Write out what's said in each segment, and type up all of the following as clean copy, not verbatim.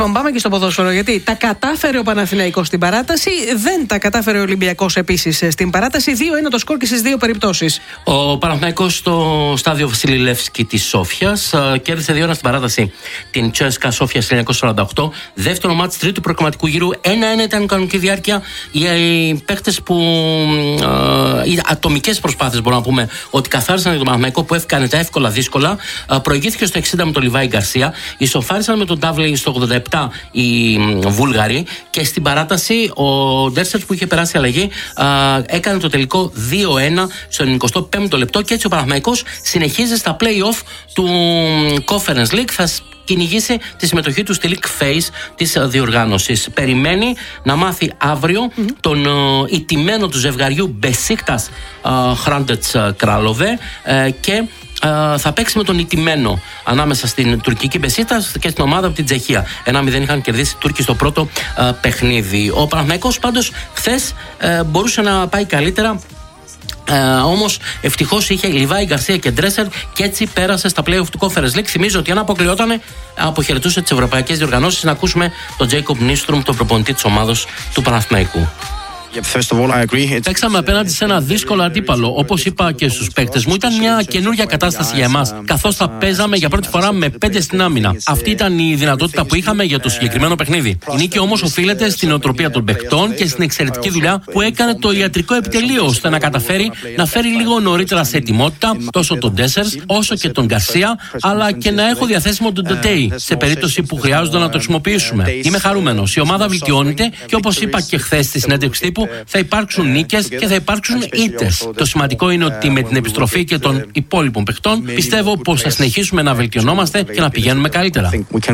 Λοιπόν, πάμε και στο ποδόσφαιρο, γιατί τα κατάφερε ο Παναθηναϊκός στην παράταση, δεν τα κατάφερε ο Ολυμπιακός επίσης στην παράταση. 2-1 το σκορ και στις δύο περιπτώσεις. Ο Παναθηναϊκός στο στάδιο Βασίλη Λεύσκη της Σόφιας κέρδισε 2-1 στην παράταση την Τσέσκα Σόφια 1948. Δεύτερο μάτς τρίτου προκριματικού γύρου. 1-1 ήταν η κανονική διάρκεια. Οι παίχτες που. Οι ατομικές προσπάθειες, μπορούμε να πούμε, ότι καθάρισαν για τον Παναθηναϊκό που έφυγαν τα εύκολα δύσκολα. Προηγήθηκε στο 60 με τον Λιβάη Γκαρσία. Ισοφάρισαν με τον Ντάβλεϊ στο 87 οι Βούλγαροι. Και στην παράταση ο Ντέρσερ που είχε περάσει αλλαγή έκανε το τελικό 2-1 στο 95ο λεπτό. Και έτσι ο Παναθηναϊκός συνεχίζει στα play-off του Conference League. Θα κυνηγήσει τη συμμετοχή του στη League Phase της διοργάνωσης. Περιμένει να μάθει αύριο τον ηττημένο του ζευγαριού Μπεσίκτας Χράντετς Κράλοβε και θα παίξει με τον ηττημένο ανάμεσα στην τουρκική Μπεσίκτας και στην ομάδα από την Τσεχία. 1-0 είχαν κερδίσει οι Τούρκοι στο πρώτο παιχνίδι. Ο Παναθηναϊκός πάντως χθες μπορούσε να πάει καλύτερα. Όμως ευτυχώς είχε Λιβάη Γκαρσία και Ντρέσερ και έτσι πέρασε στα play-off του Conference League. Θυμίζω ότι αν αποκλειότανε, αποχαιρετούσε τις ευρωπαϊκές διοργανώσεις. Να ακούσουμε τον Τζέικοπ Νίστρουμ, τον προπονητή της ομάδος του Παναθηναϊκού. Παίξαμε απέναντι σε ένα δύσκολο αντίπαλο. Όπως είπα και στους παίκτες μου, ήταν μια καινούργια κατάσταση για εμάς, καθώς θα παίζαμε για πρώτη φορά με 5 στην άμυνα. Αυτή ήταν η δυνατότητα που είχαμε για το συγκεκριμένο παιχνίδι. Η νίκη όμως οφείλεται στην νοοτροπία των παικτών και στην εξαιρετική δουλειά που έκανε το ιατρικό επιτελείο, ώστε να καταφέρει να φέρει λίγο νωρίτερα σε ετοιμότητα τόσο τον Ντέσσερς όσο και τον Γκαρσία, αλλά και να έχω διαθέσιμο τον Ντετέι σε περίπτωση που χρειάζονται να το χρησιμοποιήσουμε. Είμαι χαρούμενος. Η ομάδα βελτιώνεται και όπως είπα και χθες στη συνέντευξη τύπου, θα υπάρξουν νίκες και θα υπάρξουν ήττες. Το σημαντικό είναι ότι με την επιστροφή και των υπόλοιπων παιχτών πιστεύω πως θα συνεχίσουμε να βελτιωνόμαστε και να πηγαίνουμε καλύτερα.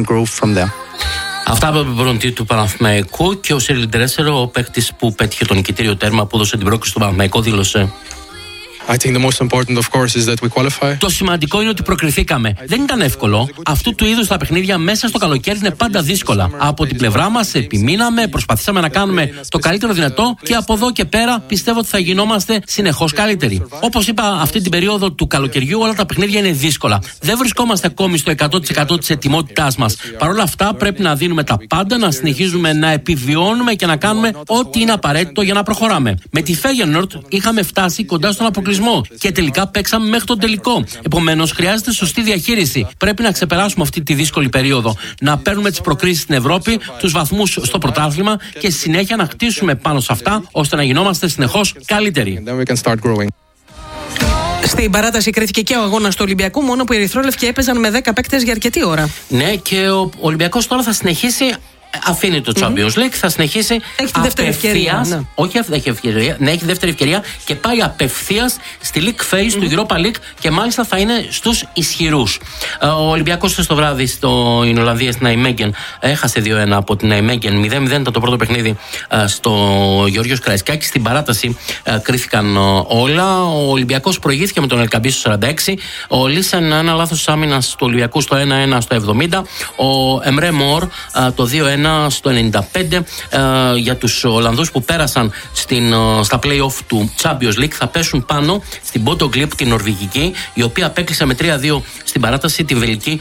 Αυτά από τον προπονητή του Παναθηναϊκού. Και ο Σίριλ Ντρέσερ, ο παίκτης που πέτυχε το νικητήριο τέρμα που έδωσε την πρόκριση του Παναθηναϊκού, δήλωσε: Το σημαντικό είναι ότι προκριθήκαμε. Δεν ήταν εύκολο. Αυτού του είδους τα παιχνίδια μέσα στο καλοκαίρι είναι πάντα δύσκολα. Από την πλευρά μας επιμείναμε, προσπαθήσαμε να κάνουμε το καλύτερο δυνατό και από εδώ και πέρα πιστεύω ότι θα γινόμαστε συνεχώς καλύτεροι. Όπως είπα, αυτή την περίοδο του καλοκαιριού όλα τα παιχνίδια είναι δύσκολα. Δεν βρισκόμαστε ακόμη στο 100% της ετοιμότητάς μας. Παρ' όλα αυτά πρέπει να δίνουμε τα πάντα, να συνεχίζουμε να επιβιώνουμε και να κάνουμε ό,τι είναι απαραίτητο για να προχωράμε. Με τη Φέγενορντ είχαμε φτάσει κοντά στον αποκλεισμό και τελικά παίξαμε μέχρι τον τελικό. Επομένως, χρειάζεται σωστή διαχείριση. Πρέπει να ξεπεράσουμε αυτή τη δύσκολη περίοδο. Να παίρνουμε τις προκρίσεις στην Ευρώπη, τους βαθμούς στο πρωτάθλημα και στη συνέχεια να χτίσουμε πάνω σε αυτά ώστε να γινόμαστε συνεχώς καλύτεροι. Στην παράταση κρίθηκε και ο αγώνας του Ολυμπιακού, μόνο που οι ερυθρόλευκοι έπαιζαν με 10 παίκτες για αρκετή ώρα. Ναι, και ο Ολυμπιακός τώρα θα συνεχίσει. Αφήνει το Champions League, θα συνεχίσει. Έχει τη δεύτερη ευκαιρία. Ναι. Όχι, έχει ευκαιρία. Ναι, έχει δεύτερη ευκαιρία και πάει απευθείας στη League Phase του Europa League και μάλιστα θα είναι στους ισχυρούς. Ο Ολυμπιακός στο βράδυ στην Ολλανδία, στην Ναϊμέγγεν, έχασε 2-1 από την Ναϊμέγγεν. 0-0 ήταν το πρώτο παιχνίδι στο Γεωργίος Καραϊσκάκη. Στην παράταση κρίθηκαν όλα. Ο Ολυμπιακός προηγήθηκε με τον Ελκαμπή στο 46. Ο Λίσεν ένα λάθος άμυνας του Ολυμπιακού στο 1-1 στο 70. Ο Εμρέ Μορ το 2-1 στο 95. Για τους Ολλανδούς που πέρασαν στα play-off του Champions League θα πέσουν πάνω στην Bodo Glimt, την Νορβηγική, η οποία απέκλεισε με 3-2 στην παράταση τη βελική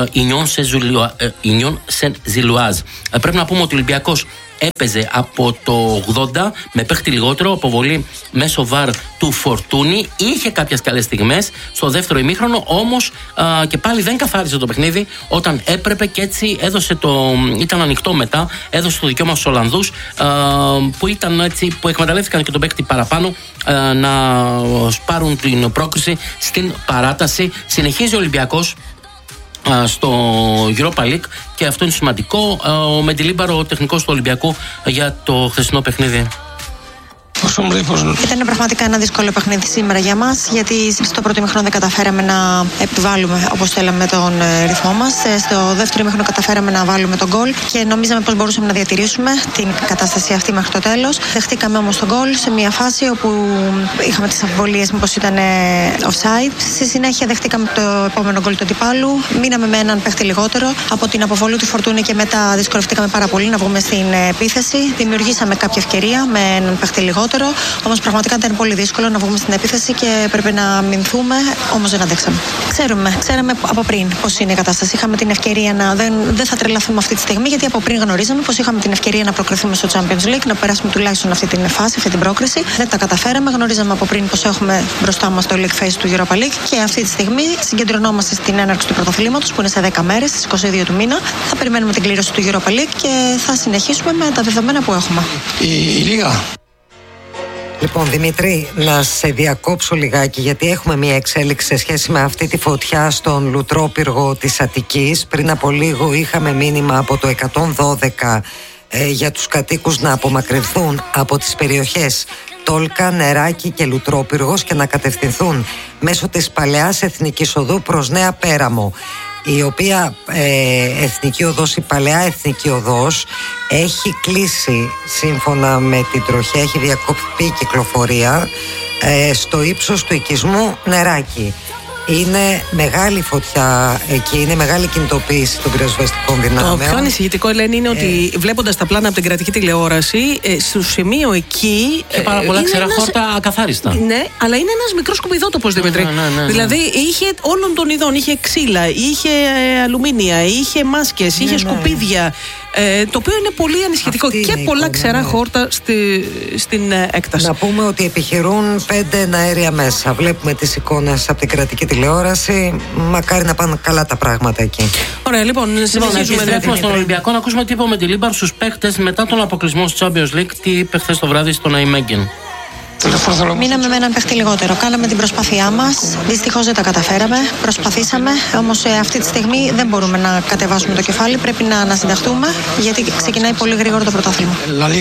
Union Saint-Gilloise. Πρέπει να πούμε ότι ο Ολυμπιακός έπαιζε από το 80 με παίχτη λιγότερο, αποβολή μέσω βαρ του Φορτούνη. Είχε κάποιες καλές στιγμές στο δεύτερο ημίχρονο, όμως και πάλι δεν καθάρισε το παιχνίδι όταν έπρεπε και έτσι ήταν ανοιχτό μετά. Έδωσε το δικαίωμα στους Ολλανδούς που εκμεταλλεύτηκαν και τον παίχτη παραπάνω να σπάρουν την πρόκριση στην παράταση. Συνεχίζει ο Ολυμπιακός στο Europa League και αυτό είναι σημαντικό. Ο Μεντιλίμπαρο, ο τεχνικός του Ολυμπιακού, για το χθεσινό παιχνίδι. Ήταν πραγματικά ένα δύσκολο παιχνίδι σήμερα για μας, γιατί στο πρώτο ημίχρονο δεν καταφέραμε να επιβάλλουμε όπως θέλαμε τον ρυθμό μας. Στο δεύτερο ημίχρονο καταφέραμε να βάλουμε τον γκολ και νομίζαμε πως μπορούσαμε να διατηρήσουμε την κατάσταση αυτή μέχρι το τέλος. Δεχτήκαμε όμως τον γκολ σε μια φάση όπου είχαμε τις αμφιβολίες μήπως ήταν offside. Στη συνέχεια δεχτήκαμε το επόμενο γκολ του αντιπάλου. Μείναμε με έναν παίχτη λιγότερο. Από την αποβολή του Φορτούνη και μετά δυσκολευτήκαμε πάρα πολύ να βγούμε στην επίθεση. Δημιουργήσαμε κάποια ευκαιρία με έναν παίχτη λιγότερο. Όμως πραγματικά ήταν πολύ δύσκολο να βγούμε στην επίθεση και πρέπει να αμυνθούμε, όμως δεν αντέξαμε. Ξέραμε από πριν πώς είναι η κατάσταση. Είχαμε την ευκαιρία να. Δεν θα τρελαθούμε αυτή τη στιγμή, γιατί από πριν γνωρίζαμε πως είχαμε την ευκαιρία να προκριθούμε στο Champions League, να περάσουμε τουλάχιστον αυτή την φάση, αυτή την πρόκριση. Δεν τα καταφέραμε. Γνωρίζαμε από πριν πως έχουμε μπροστά μας το League Phase του Europa League και αυτή τη στιγμή συγκεντρωνόμαστε στην έναρξη του πρωταθλήματος που είναι σε 10 μέρες, στις 22 του μήνα. Θα περιμένουμε την κλήρωση του Europa League και θα συνεχίσουμε με τα δεδομένα που έχουμε. Η Λίγα. Λοιπόν, Δημήτρη, να σε διακόψω λιγάκι, γιατί έχουμε μια εξέλιξη σε σχέση με αυτή τη φωτιά στον Λουτρόπυργο της Αττικής. Πριν από λίγο είχαμε μήνυμα από το 112 για τους κατοίκους να απομακρυνθούν από τις περιοχές Τόλκα, Νεράκι και Λουτρόπυργος και να κατευθυνθούν μέσω της Παλαιάς Εθνικής Οδού προς Νέα Πέραμο, η οποία εθνική οδός, η Παλαιά Εθνική Οδός, έχει κλείσει σύμφωνα με την τροχιά, έχει διακοπεί η κυκλοφορία στο ύψος του οικισμού Νεράκι. Είναι μεγάλη φωτιά εκεί, είναι μεγάλη κινητοποίηση των πυροσβεστικών δυνάμεων. Το πιο ανησυχητικό, Ελένη, είναι ότι βλέποντας τα πλάνα από την κρατική τηλεόραση, στο σημείο εκεί. Και πάρα πολλά ξερά χόρτα ακαθάριστα. Ναι, αλλά είναι ένας μικρός σκουπιδότοπος, Δημήτρη. Ναι. Δηλαδή είχε όλων των ειδών. Είχε ξύλα, είχε αλουμίνια, είχε μάσκες, είχε σκουπίδια. Το οποίο είναι πολύ ανησυχητικό. Αυτή και πολλά εικόνα, ξερά χόρτα στην έκταση. Να πούμε ότι επιχειρούν 5 αέρια μέσα. Βλέπουμε τις εικόνες από την κρατική τηλεόραση. Μακάρι να πάνε καλά τα πράγματα εκεί. Ωραία, λοιπόν, επιστρέφουμε στον Ολυμπιακό να ακούσουμε τι είπε ο Μεντιλίμπαρ στους παίχτες μετά τον αποκλεισμό στο Champions League. Τι είπε χθες το βράδυ στον Αϊμέγγεν. Μείναμε με έναν παίχτη λιγότερο. Κάναμε την προσπάθειά μας. Δυστυχώς δεν τα καταφέραμε. Προσπαθήσαμε. Όμως αυτή τη στιγμή δεν μπορούμε να κατεβάσουμε το κεφάλι. Πρέπει να ανασυνταχτούμε, γιατί ξεκινάει πολύ γρήγορα το πρωτάθλημα.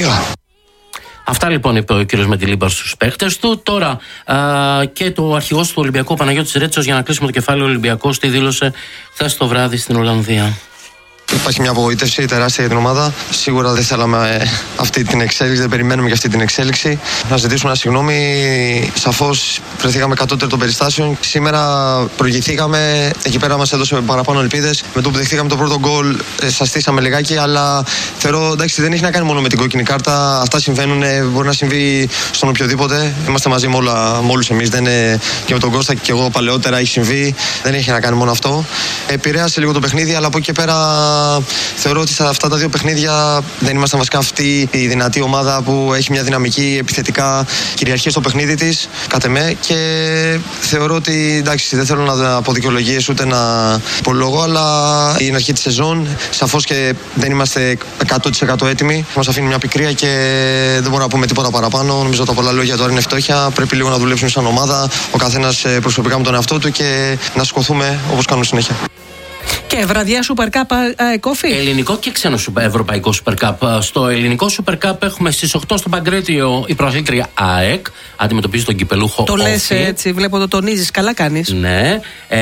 Αυτά λοιπόν είπε ο κύριος Μεντιλίμπαρ στους παίχτες του. Τώρα και το αρχηγός του Ολυμπιακού, Παναγιώτης Ρέτσος, για να κλείσουμε το κεφάλαιο Ολυμπιακός, τι δήλωσε χθες το βράδυ στην Ολλανδία. Υπάρχει μια απογοήτευση τεράστια για την ομάδα. Σίγουρα δεν θέλαμε αυτή την εξέλιξη, δεν περιμένουμε για αυτή την εξέλιξη. Να ζητήσουμε ένα συγγνώμη. Σαφώς βρεθήκαμε κατώτερο των περιστάσεων. Σήμερα προηγηθήκαμε, εκεί πέρα μας έδωσε παραπάνω ελπίδες. Με το που δεχτήκαμε το πρώτο γκολ, σαστήσαμε λιγάκι, αλλά θεωρώ εντάξει, δεν έχει να κάνει μόνο με την κόκκινη κάρτα. Αυτά συμβαίνουν, μπορεί να συμβεί στον οποιοδήποτε. Είμαστε μαζί με όλους εμείς. Και με τον Κώστα και εγώ παλαιότερα έχει συμβεί. Δεν έχει να κάνει μόνο αυτό. Επηρέασε λίγο το παιχνίδι, αλλά από εκεί και πέρα. Θεωρώ ότι σε αυτά τα δύο παιχνίδια δεν ήμασταν βασικά αυτή η δυνατή ομάδα που έχει μια δυναμική επιθετικά κυριαρχία στο παιχνίδι της, κατ' εμέ, και θεωρώ ότι εντάξει, δεν θέλω να πω δικαιολογίες ούτε να πω λόγο, αλλά είναι αρχή της σεζόν. Σαφώς και δεν είμαστε 100% έτοιμοι. Μας αφήνει μια πικρία και δεν μπορούμε να πούμε τίποτα παραπάνω. Νομίζω τα πολλά λόγια τώρα είναι φτώχεια. Πρέπει λίγο να δουλέψουμε σαν ομάδα, ο καθένας προσωπικά με τον εαυτό του, και να σηκωθούμε όπως κάνουμε συνέχεια. Και βραδιά Super Cup κόφι. Ελληνικό και ξένο ευρωπαϊκό Super Cup. Στο ελληνικό Super Cup έχουμε στις 8 στο Παγκρέτιο η πρωταθλήτρια ΑΕΚ. Αντιμετωπίζει τον κυπελούχο Το λες έτσι, βλέπω το τονίζεις. Καλά κάνεις. Ναι.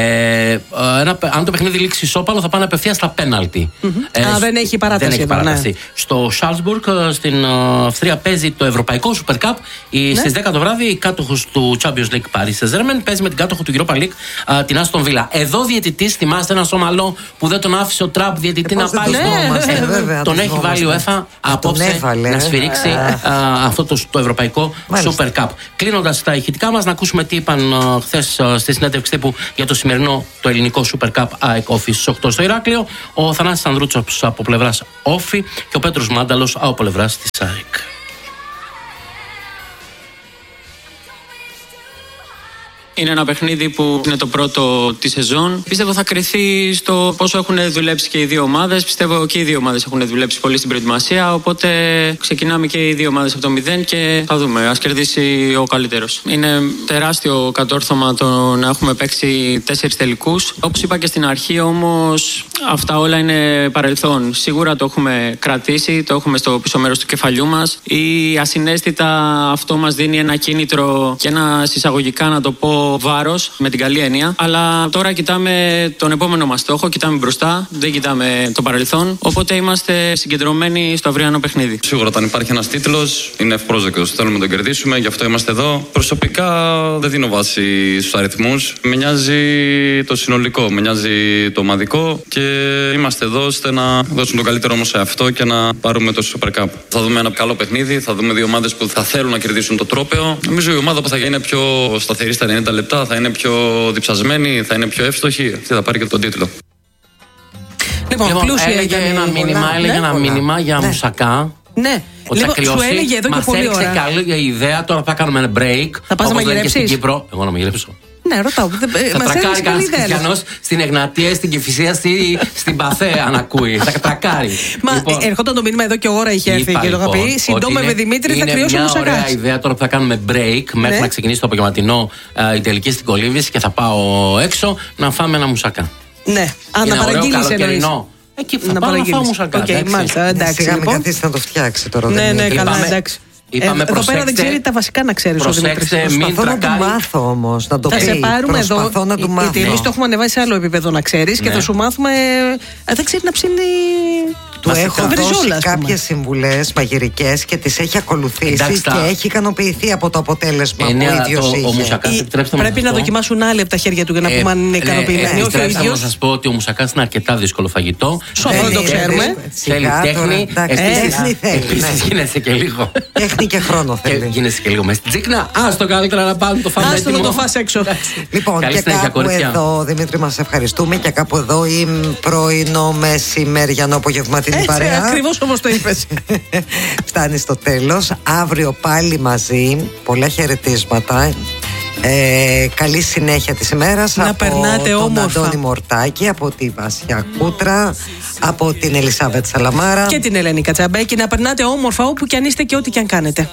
Αν το παιχνίδι λήξει ισόπαλο, θα πάνε απευθείας στα πέναλτι. Δεν έχει παράταση. Δεν έχει παράταση. Ναι. Στο Σάλτσμπουργκ, στην Αυστρία, παίζει το ευρωπαϊκό Super Cup. Στις 10 το βράδυ, η κάτοχος του Champions League Paris Saint-Germain παίζει με την κάτοχο του Europa League, την Aston Villa. Εδώ διαιτητής, θυμάστε ένα Σομαλό που δεν τον άφησε ο Τραμπ διαιτητή να πάει τον έχει βάλει ο ΕΦΑ απόψε να σφυρίξει αυτό το ευρωπαϊκό Super Cup. Κλείνοντας τα ηχητικά μας, να ακούσουμε τι είπαν χθες στη συνέντευξη τύπου για το σημερινό το ελληνικό Super Cup ΑΕΚ Όφη στις 8 στο Ηράκλειο. Ο Θανάσης Ανδρούτσος από πλευράς Όφη και ο Πέτρος Μάνταλος από πλευράς της ΑΕΚ. Είναι ένα παιχνίδι που είναι το πρώτο τη σεζόν. Πιστεύω θα κριθεί στο πόσο έχουν δουλέψει και οι δύο ομάδες. Πιστεύω και οι δύο ομάδες έχουν δουλέψει πολύ στην προετοιμασία. Οπότε ξεκινάμε και οι δύο ομάδες από το 0 και θα δούμε. Ας κερδίσει ο καλύτερος. Είναι τεράστιο κατόρθωμα το να έχουμε παίξει 4 τελικούς. Όπως είπα και στην αρχή, όμως, αυτά όλα είναι παρελθόν. Σίγουρα το έχουμε κρατήσει, το έχουμε στο πίσω μέρος του κεφαλιού μας. Ή ασυναίσθητα αυτό μας δίνει ένα κίνητρο και ένα, εισαγωγικά να το πω, βάρος, με την καλή έννοια. Αλλά τώρα κοιτάμε τον επόμενο μας στόχο, κοιτάμε μπροστά, δεν κοιτάμε το παρελθόν. Οπότε είμαστε συγκεντρωμένοι στο αυριανό παιχνίδι. Σίγουρα, όταν υπάρχει ένας τίτλος, είναι ευπρόσδεκτος. Θέλουμε να τον κερδίσουμε, γι' αυτό είμαστε εδώ. Προσωπικά δεν δίνω βάση στους αριθμούς. Με νοιάζει το συνολικό, με νοιάζει το ομαδικό και είμαστε εδώ ώστε να δώσουμε το καλύτερο όμως σε αυτό και να πάρουμε το Super Cup. Θα δούμε ένα καλό παιχνίδι, θα δούμε δύο ομάδες που θα θέλουν να κερδίσουν το τρόπαιο. Νομίζω η ομάδα που θα είναι πιο σταθερή στα 90 λεπτά, θα είναι πιο διψασμένη, θα είναι πιο εύστοχη. Αυτή θα πάρει και τον τίτλο. Λοιπόν, έλεγε ένα μήνυμα για Μουσακά. Ναι. Σου έλεγε εδώ και πολύ ώρα. Μας έριξε καλή ιδέα, τώρα θα κάνουμε ένα break. Θα πας να μαγειρέψεις? Εγώ να μαγειρέψω. Ναι, ρωτάω. Θα τρακάρει κανένας Χριστιανός στην Εγνατία, στην Κηφισία, στην Παθέ, αν ακούει. Θα τρακάρει. Μα ερχόταν το μήνυμα εδώ και ώρα είχε έρθει και το είχα πει. Συντόμευε Δημήτρη, θα κρυώσει ο Μουσακάς. Είναι μια ωραία ιδέα τώρα που θα κάνουμε break μέχρι να ξεκινήσει το απογευματινό η τελική στην Κολύμβηση και θα πάω έξω να φάμε ένα μουσακά. Ναι, να παραγγείλεις εννοείς. Εκεί θα πάω να φάω μουσακά. Σιγά μην καθίσει να το φτιάξει τώρα. Ναι, καλά, εντάξει. Εδώ πέρα δεν ξέρει τα βασικά να ξέρει ο Δημήτρης. Προσπαθώ να του μάθω όμως. Θα σε πάρουμε εδώ. Γιατί εμείς το έχουμε ανεβάσει σε άλλο επίπεδο να ξέρεις και θα σου μάθουμε. Δεν ξέρει να ψήνει. Του έχω δώσει κάποιες συμβουλές μαγειρικές και τις έχει ακολουθήσει και έχει ικανοποιηθεί από το αποτέλεσμα που ο ίδιος είχε. Πρέπει να δοκιμάσουν άλλοι από τα χέρια του για να πούμε αν είναι ικανοποιημένοι. Επιτρέψτε να σας πω ότι ο Μουσακάς είναι αρκετά δύσκολο φαγητό. Σοφό το ξέρουμε. Θέλει τέχνη. Επίσης γίνεσαι και λίγο. Τέχνη και χρόνο θέλει. Γίνεσαι και λίγο μέσα στην τσίκνα. Άστο καλύτερα να πάμε το φάμε έτοιμο. Άστο να το φας έξω. Λοιπόν, και κάπου εδώ, Δημήτρη, μας ευχαριστούμε και κάπου εδώ η πρωινό μεσημεριανό απογευματινή παρέα. Ακριβώς όπως το είπες. Φτάνει στο τέλος. Αύριο πάλι μαζί. Πολλά χαιρετίσματα. Καλή συνέχεια της ημέρας. Να περνάτε όμορφα. Από τον Αντώνη Μορτάκη, από τη Βάσια Κούτρα, από την Ελισάβετ Σαλαμάρα και την Ελένη Κατσαμπέκη. Να περνάτε όμορφα όπου και αν είστε και ό,τι και αν κάνετε.